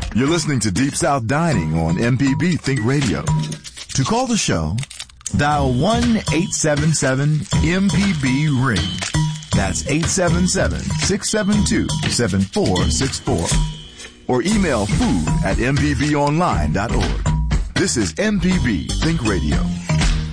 You're listening to Deep South Dining on MPB Think Radio. To call the show, dial 1-877-MPB-RING. That's 877-672-7464. Or email food@mpbonline.org. This is MPB Think Radio.